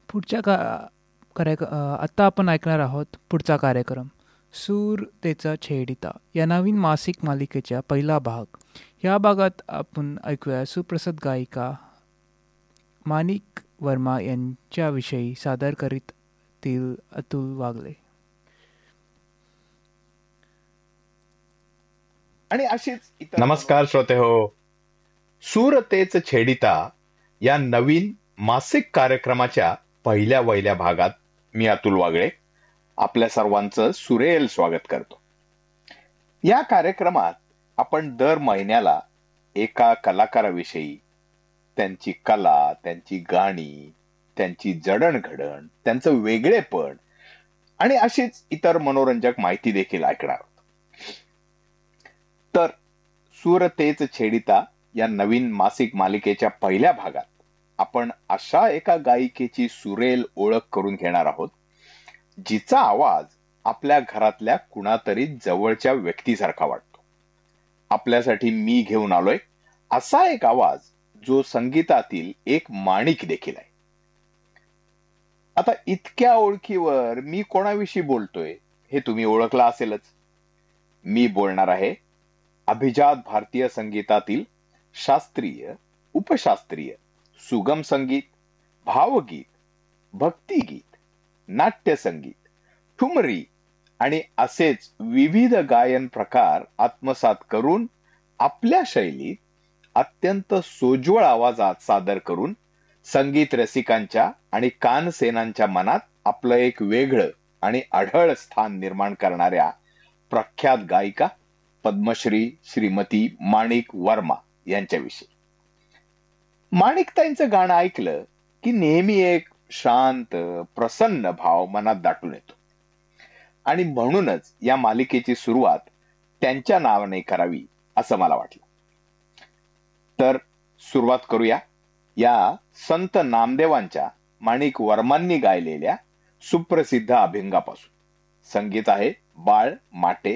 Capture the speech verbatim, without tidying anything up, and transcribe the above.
पुढच्या का कार्यक अ, आत्ता आपण ऐकणार आहोत पुढचा कार्यक्रम सूर तेचा छेडिता या नवीन मासिक मालिकेच्या पहिला भाग. या भागात आपण ऐकूया सुप्रसिद्ध गायिका माणिक वर्मा यांच्याविषयी सादर करीतील अतुल वागले. आणि अशीच इतर नमस्कार श्रोते हो, सूर तेच छेडिता या नवीन मासिक कार्यक्रमाच्या पहिल्या वहिल्या भागात मी अतुल वागळे आपल्या सर्वांचं सुरेल स्वागत करतो. या कार्यक्रमात आपण दर महिन्याला एका कलाकाराविषयी, त्यांची कला, त्यांची गाणी, त्यांची जडणघडण, त्यांचं वेगळेपण आणि अशीच इतर मनोरंजक माहिती देखील ऐकणार आहोत. तर सूर तेच छेडिता या नवीन मासिक मालिकेच्या पहिल्या भागात आपण अशा एका गायिकेची सुरेल ओळख करून घेणार आहोत, जिचा आवाज आपल्या घरातल्या कुणातरी जवळच्या व्यक्तीसारखा वाटतो. आपल्यासाठी मी घेऊन आलोय असा एक आवाज जो संगीतातील एक माणिक देखील आहे. आता इतक्या ओळखीवर मी कोणाविषयी बोलतोय हे तुम्ही ओळखला असेलच. मी बोलणार आहे अभिजात भारतीय संगीतातील शास्त्रीय, उपशास्त्रीय, सुगम संगीत, भावगीत, भक्तिगीत, नाट्यसंगीत, ठुमरी आणि असेच विविध गायन प्रकार आत्मसात करून आपल्या शैलीत अत्यंत सोज्वळ आवाजात सादर करून संगीत रसिकांच्या आणि कानसेनांच्या मनात आपलं एक वेगळं आणि अढळ स्थान निर्माण करणाऱ्या प्रख्यात गायिका पद्मश्री श्रीमती माणिक वर्मा यांच्याविषयी. माणिकताईंचं गाणं ऐकलं की नेहमी एक शांत, प्रसन्न भाव मनात दाटून येतो आणि म्हणूनच या मालिकेची सुरुवात त्यांच्या नावाने करावी असं मला वाटलं. तर सुरुवात करूया या संत नामदेवांच्या माणिक वर्मांनी गायलेल्या सुप्रसिद्ध अभंगापासून. संगीत आहे बाळ माटे